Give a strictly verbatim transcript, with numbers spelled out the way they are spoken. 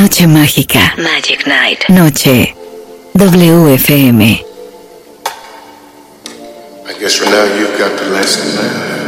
Noche mágica. Magic Night. Noche W F M. I guess for now you've got the last laugh.